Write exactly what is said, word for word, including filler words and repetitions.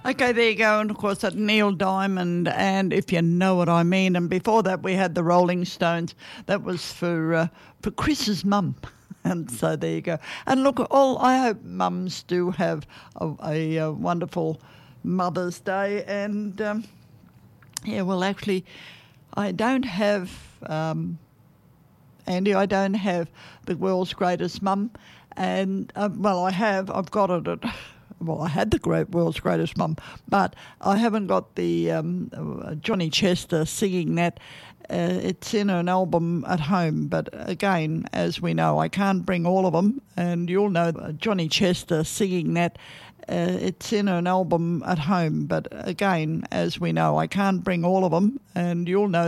Okay, there you go. And of course, that Neil Diamond, and If You Know What I Mean. And before that, we had the Rolling Stones. That was for uh, for Chris's mum. And so there you go. And look, all I hope mums do have a, a, a wonderful Mother's Day. And um, yeah, well, actually, I don't have um, Andy. I don't have the world's greatest mum, and uh, well, I have. I've got it at. Well, I had the great world's greatest mum, but I haven't got the um, uh, Johnny Chester singing that. Uh, it's in an album at home, but again, as we know, I can't bring all of them, and you'll know uh, Johnny Chester singing that. Uh, it's in an album at home, but again, as we know, I can't bring all of them, and you'll know